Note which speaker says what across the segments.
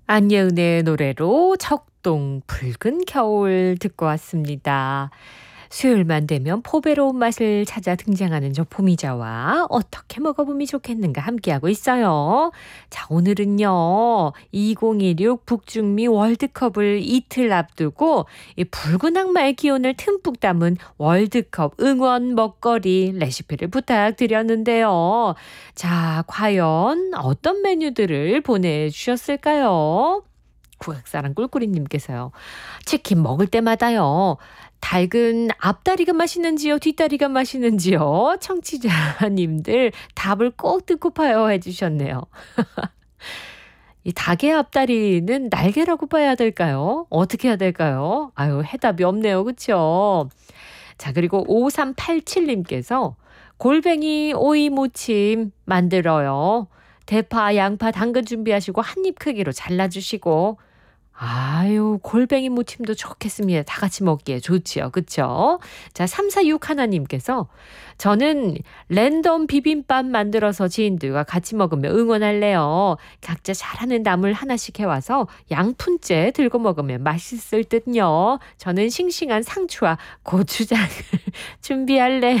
Speaker 1: 안예은의 노래로 척동 붉은 겨울 듣고 왔습니다. 수요일만 되면 포배로운 맛을 찾아 등장하는 저 포미자와 어떻게 먹어보면 좋겠는가 함께하고 있어요. 자, 오늘은요. 2026 북중미 월드컵을 이틀 앞두고 이 붉은 악마의 기운을 듬뿍 담은 월드컵 응원 먹거리 레시피를 부탁드렸는데요. 자, 과연 어떤 메뉴들을 보내주셨을까요? 국악사랑 꿀꿀이님께서요. 치킨 먹을 때마다요. 닭은 앞다리가 맛있는지요? 뒷다리가 맛있는지요? 청취자님들 답을 꼭 듣고파요 해주셨네요. 이 닭의 앞다리는 날개라고 봐야 될까요? 어떻게 해야 될까요? 아유, 해답이 없네요. 그쵸? 자, 그리고 5387님께서 골뱅이 오이 무침 만들어요. 대파, 양파, 당근 준비하시고 한 입 크기로 잘라주시고 아유, 골뱅이 무침도 좋겠습니다. 다 같이 먹기에 좋지요. 그쵸? 자, 3461 하나님께서 저는 랜덤 비빔밥 만들어서 지인들과 같이 먹으며 응원할래요. 각자 잘하는 나물 하나씩 해와서 양푼째 들고 먹으면 맛있을 듯요. 저는 싱싱한 상추와 고추장을 준비할래요.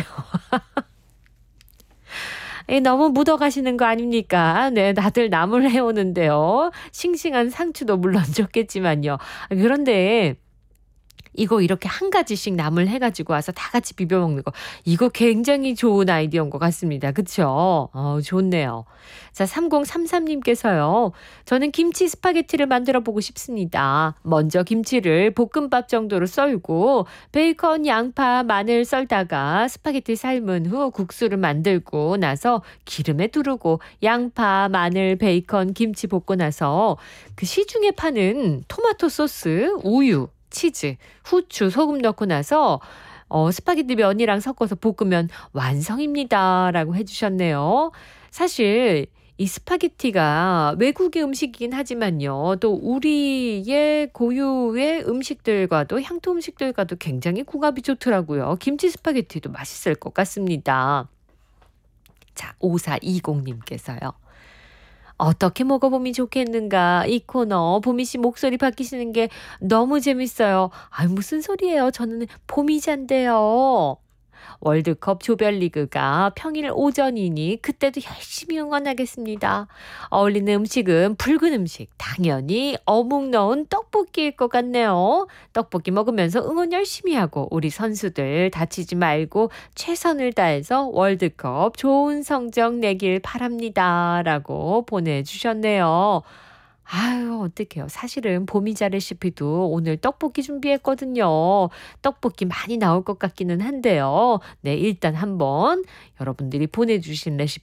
Speaker 1: 너무 묻어가시는 거 아닙니까? 네, 다들 나물 해오는데요. 싱싱한 상추도 물론 좋겠지만요. 그런데 이거 이렇게 한 가지씩 나물 해가지고 와서 다 같이 비벼 먹는 거. 이거 굉장히 좋은 아이디어인 것 같습니다. 그쵸? 좋네요. 자, 3033님께서요. 저는 김치 스파게티를 만들어 보고 싶습니다. 먼저 김치를 볶음밥 정도로 썰고 베이컨, 양파, 마늘 썰다가 스파게티 삶은 후 국수를 만들고 나서 기름에 두르고 양파, 마늘, 베이컨, 김치 볶고 나서 그 시중에 파는 토마토 소스, 우유, 치즈, 후추, 소금 넣고 나서 스파게티 면이랑 섞어서 볶으면 완성입니다라고 해주셨네요. 사실 이 스파게티가 외국의 음식이긴 하지만요. 또 우리의 고유의 음식들과도 향토 음식들과도 굉장히 궁합이 좋더라고요. 김치 스파게티도 맛있을 것 같습니다. 자, 5420님께서요. 어떻게 먹어보면 좋겠는가 이 코너 보미 씨 목소리 바뀌시는 게 너무 재밌어요. 아유, 무슨 소리예요. 저는 보미자인데요. 월드컵 조별리그가 평일 오전이니 그때도 열심히 응원하겠습니다. 어울리는 음식은 붉은 음식, 당연히 어묵 넣은 떡볶이일 것 같네요. 떡볶이 먹으면서 응원 열심히 하고 우리 선수들 다치지 말고 최선을 다해서 월드컵 좋은 성적 내길 바랍니다. 라고 보내주셨네요. 아유, 어떡해요. 사실은 보미자 레시피도 오늘 떡볶이 준비했거든요. 떡볶이 많이 나올 것 같기는 한데요. 네, 일단 한번 여러분들이 보내주신 레시피